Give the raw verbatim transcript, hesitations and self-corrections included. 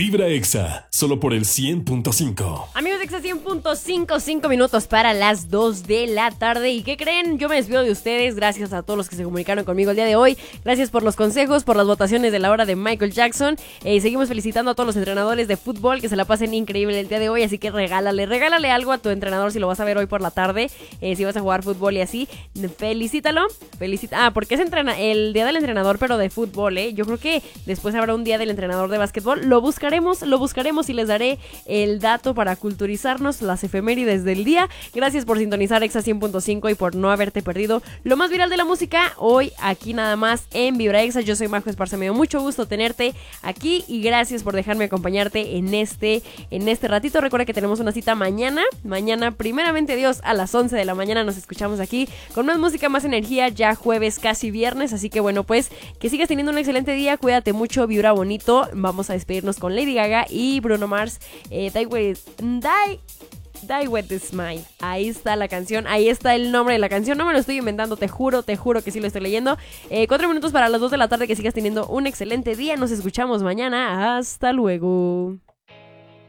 Vibra Exa, solo por el cien punto cinco. Amigos de Exa cien punto cinco, cinco minutos para las dos de la tarde. ¿Y qué creen? Yo me despido de ustedes. Gracias a todos los que se comunicaron conmigo el día de hoy. Gracias por los consejos, por las votaciones de la hora de Michael Jackson. Eh, seguimos felicitando a todos los entrenadores de fútbol, que se la pasen increíble el día de hoy. Así que regálale, regálale algo a tu entrenador si lo vas a ver hoy por la tarde. Eh, si vas a jugar fútbol y así, felicítalo. Felicita. Ah, porque es entrena el día del entrenador, pero de fútbol, ¿eh? Yo creo que después habrá un día del entrenador de básquetbol. Lo buscaremos, lo buscaremos y les daré el dato para culturizarnos las efemérides del día. Gracias por sintonizar Exa cien punto cinco y por no haberte perdido lo más viral de la música hoy aquí nada más en Vibra Exa. Yo soy Majo Esparza, me dio mucho gusto tenerte aquí y gracias por dejarme acompañarte en este, en este ratito. Recuerda que tenemos una cita mañana, mañana primeramente Dios a las once de la mañana nos escuchamos aquí con más música, más energía, ya jueves casi viernes, así que bueno pues que sigas teniendo un excelente día, cuídate mucho, vibra bonito. Vamos a despedirnos con Lady Gaga y Bruno Mars, eh, Die With, Die, Die With The Smile. Ahí está la canción, ahí está el nombre de la canción, no me lo estoy inventando, te juro, te juro que sí lo estoy leyendo. Eh, cuatro minutos para las dos de la tarde, que sigas teniendo un excelente día, nos escuchamos mañana, hasta luego.